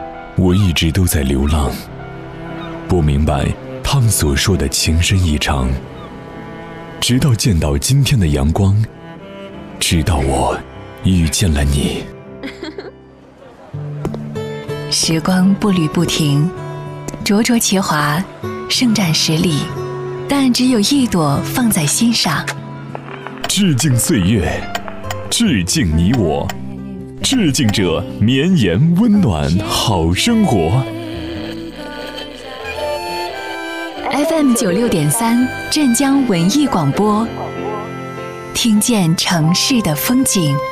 我一直都在流浪，不明白他们所说的情深意长，直到见到今天的阳光，直到我遇见了你。 时光步履不停，灼灼其华，胜战十里，但只有一朵放在心上。 致敬岁月，致敬你我，致敬这绵延温暖好生活。 FM96.3镇江文艺广播，听见城市的风景。